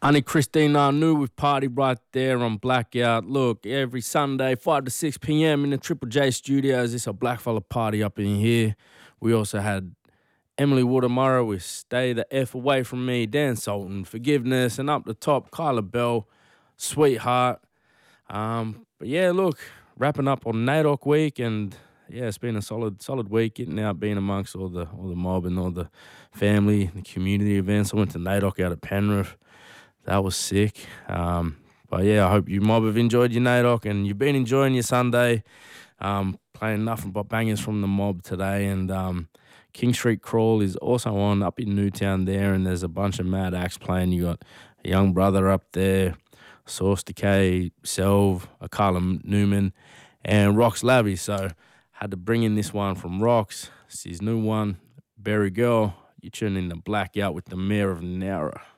Honey Christina knew with party right there on Blackout. Look, every Sunday, 5 to 6 p.m. in the Triple J studios. It's a blackfella party up in here. We also had Emily Watermurrow with Stay the F Away From Me, Dan Sultan, Forgiveness, and up the top, Kyla Bell, Sweetheart. But yeah, look, wrapping up on NAIDOC week, and yeah, it's been a solid week, getting out, being amongst all the mob and all the family, the community events. I went to NAIDOC out at Penrith. That was sick. But yeah, I hope you mob have enjoyed your NAIDOC and you've been enjoying your Sunday. Playing nothing but bangers from the mob today, and King Street Crawl is also on up in Newtown there, and there's a bunch of mad acts playing. You got a Young Brother up there, Source Decay, Selv, Akala Newman, and Rox Labby. So had to bring in this one from Rox. It's his new one, Berry Girl. You tune in to Blackout with the Mayor of Nowra.